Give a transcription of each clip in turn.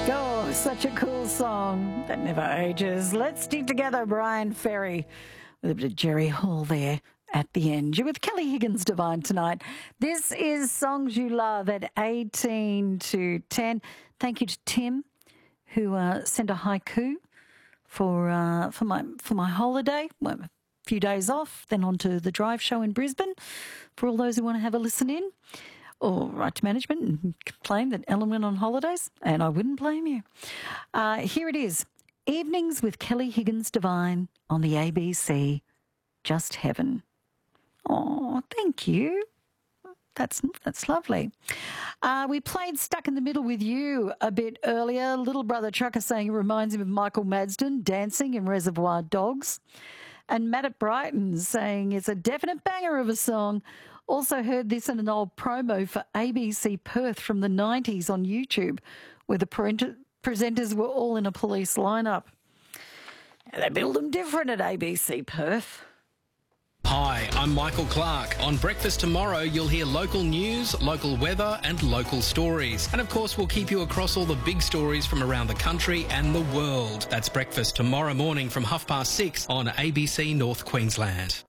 Oh, such a cool song that never ages. Let's stick together, Brian Ferry, with a bit of Jerry Hall there at the end. You're with Kelly Higgins Divine tonight. This is Songs You Love at 18 to 10. Thank you to Tim, who sent a haiku for my holiday. Well, a few days off, then on to the Drive show in Brisbane for all those who want to have a listen in. Or write to management and complain that Ellen went on holidays, and I wouldn't blame you. Here it is, Evenings with Kelly Higgins Divine on the ABC, Just Heaven. Oh, thank you. That's lovely. We played Stuck in the Middle with You a bit earlier. Little Brother Trucker saying it reminds him of Michael Madsden dancing in Reservoir Dogs. And Matt at Brighton saying it's a definite banger of a song. Also heard this in an old promo for ABC Perth from the 90s on YouTube, where the presenters were all in a police lineup. They build them different at ABC Perth. Hi, I'm Michael Clark. On Breakfast Tomorrow, you'll hear local news, local weather and local stories. And of course, we'll keep you across all the big stories from around the country and the world. That's Breakfast tomorrow morning from 6:30 on ABC North Queensland.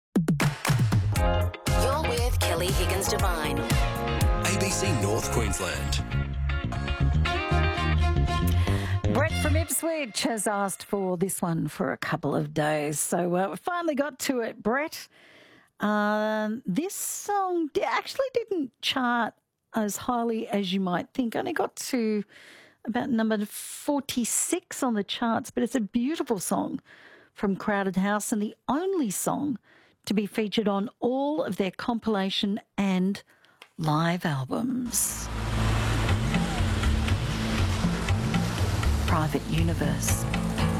You're with Kelly Higgins Divine. ABC North Queensland. Brett from Ipswich has asked for this one for a couple of days. So we finally got to it, Brett. This song actually didn't chart as highly as you might think. Only got to about number 46 on the charts, but it's a beautiful song from Crowded House and the only song to be featured on all of their compilation and live albums. Private Universe.